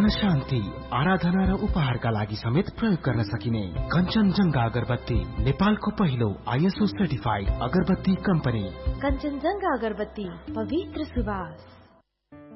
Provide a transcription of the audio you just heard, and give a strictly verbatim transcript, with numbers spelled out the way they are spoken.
मन शान्ति, आराधना र उपहारका लागि समेत प्रयोग गर्न सकिने कञ्चनजंघा अगरबत्ती, नेपालको पहिलो आईएसओ सर्टिफाइड अगरबत्ती कम्पनी। कञ्चनजंघा अगरबत्ती, पवित्र सुवास।